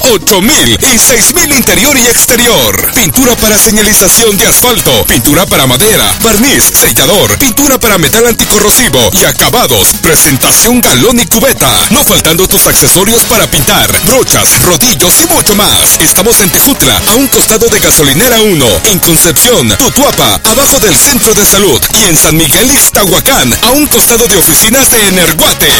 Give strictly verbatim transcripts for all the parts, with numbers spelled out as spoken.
ocho mil y seis mil interior y exterior. Pintura para señalización de asfalto, pintura para madera, barniz, sellador, pintura para metal anticorrosivo y acabados. Presentación galón y cubeta. No faltando tus accesorios para pintar, brochas, rodillos y mucho más. Estamos en Tejutla, a un costado de Gasolinera uno, en Concepción, Tutuapa, abajo del Centro de Salud, y en San Miguel Iztahuacán, a un costado de oficinas de Energuate.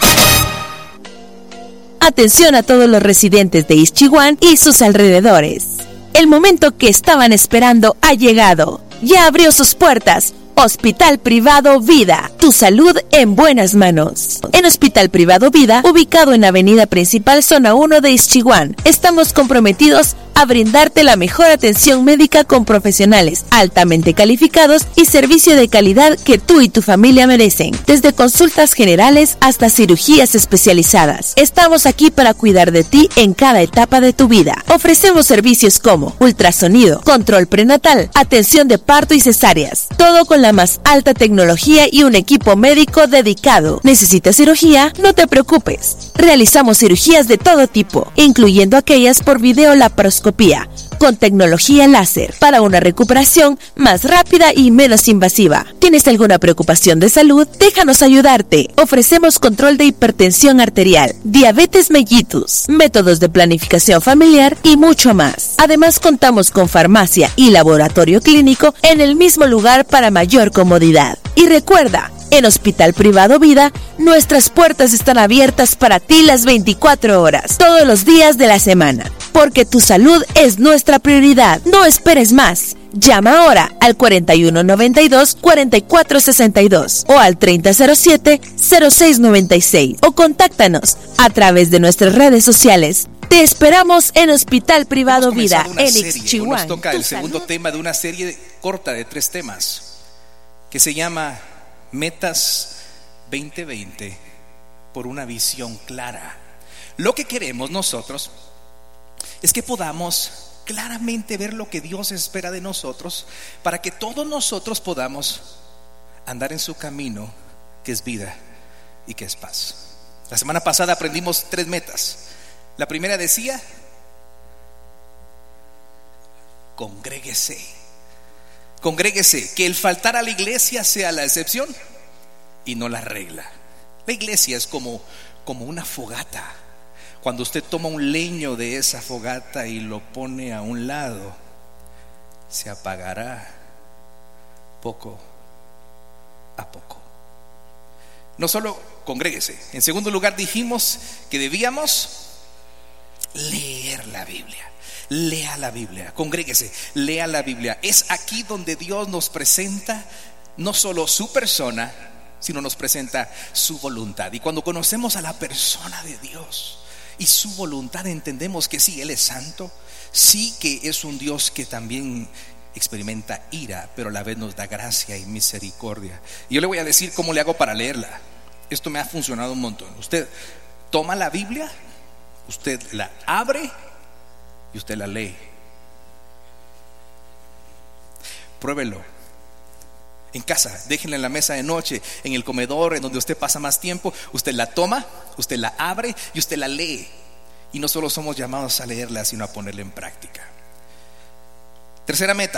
Atención a todos los residentes de Ixchihuán y sus alrededores. El momento que estaban esperando ha llegado. Ya abrió sus puertas. Hospital Privado Vida, tu salud en buenas manos. En Hospital Privado Vida, ubicado en Avenida Principal, Zona uno de Ixchihuán, estamos comprometidos a brindarte la mejor atención médica con profesionales altamente calificados y servicio de calidad que tú y tu familia merecen. Desde consultas generales hasta cirugías especializadas. Estamos aquí para cuidar de ti en cada etapa de tu vida. Ofrecemos servicios como ultrasonido, control prenatal, atención de parto y cesáreas. Todo con la más alta tecnología y un equipo médico dedicado. ¿Necesitas cirugía? No te preocupes. Realizamos cirugías de todo tipo, incluyendo aquellas por videolaparoscopía, con tecnología láser, para una recuperación más rápida y menos invasiva. ¿Tienes alguna preocupación de salud? Déjanos ayudarte. Ofrecemos control de hipertensión arterial, diabetes mellitus, métodos de planificación familiar y mucho más. Además, contamos con farmacia y laboratorio clínico en el mismo lugar para mayor comodidad. Y recuerda, en Hospital Privado Vida, nuestras puertas están abiertas para ti las veinticuatro horas, todos los días de la semana, porque tu salud es nuestra prioridad. No esperes más. Llama ahora al cuarenta y uno noventa y dos, cuarenta y cuatro sesenta y dos o al treinta cero siete, cero seis noventa y seis o contáctanos a través de nuestras redes sociales. Te esperamos en Hospital Privado Vida en Ixchihuán. Nos toca el segundo tema de una serie corta de tres temas que se llama Metas veinte veinte por una visión clara. Lo que queremos nosotros es que podamos claramente ver lo que Dios espera de nosotros, para que todos nosotros podamos andar en su camino, que es vida y que es paz. La semana pasada aprendimos tres metas. La primera decía: congréguese. Congréguese, que el faltar a la iglesia sea la excepción y no la regla. La iglesia es como, como una fogata. Cuando usted toma un leño de esa fogata y lo pone a un lado, se apagará poco a poco. No solo congréguese. En segundo lugar, dijimos que debíamos leer la Biblia. Lea la Biblia, congréguese, lea la Biblia. Es aquí donde Dios nos presenta no solo su persona, sino nos presenta su voluntad. Y cuando conocemos a la persona de Dios y su voluntad, entendemos que sí, Él es santo, sí que es un Dios que también experimenta ira, pero a la vez nos da gracia y misericordia. Y yo le voy a decir cómo le hago para leerla. Esto me ha funcionado un montón. Usted toma la Biblia, usted la abre y usted la lee. Pruébelo en casa, déjenla en la mesa de noche, en el comedor, en donde usted pasa más tiempo. Usted la toma, usted la abre y usted la lee. Y no solo somos llamados a leerla, sino a ponerla en práctica. Tercera meta: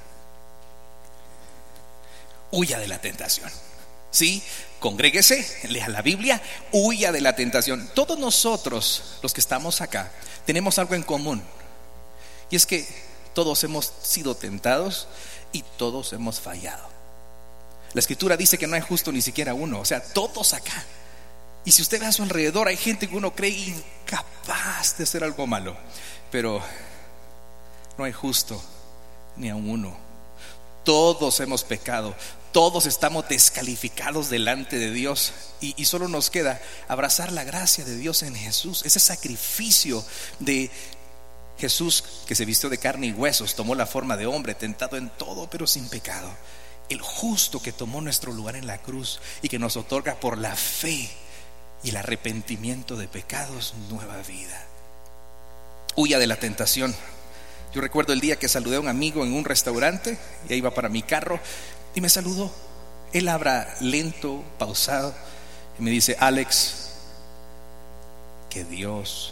huya de la tentación. Sí, congréguese, lea la Biblia, huya de la tentación. Todos nosotros, los que estamos acá, tenemos algo en común, y es que todos hemos sido tentados y todos hemos fallado. La Escritura dice que no hay justo ni siquiera uno. O sea, todos acá. Y si usted ve a su alrededor, hay gente que uno cree incapaz de hacer algo malo, pero no hay justo ni a uno. Todos hemos pecado, todos estamos descalificados delante de Dios, y, y solo nos queda abrazar la gracia de Dios en Jesús. Ese sacrificio de Jesús, que se vistió de carne y huesos, tomó la forma de hombre, tentado en todo pero sin pecado. El justo que tomó nuestro lugar en la cruz y que nos otorga por la fe y el arrepentimiento de pecados nueva vida. Huya de la tentación. Yo recuerdo el día que saludé a un amigo en un restaurante, y iba para mi carro y me saludó. Él habla lento, pausado, y me dice: Alex, que Dios